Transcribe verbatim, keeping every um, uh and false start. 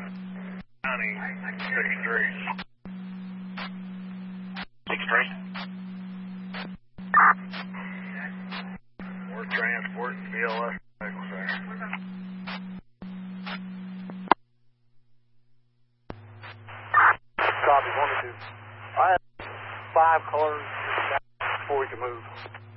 County six three. six three. We're transporting B L S vehicles there. Copy, one to two. I have five cars before we can move.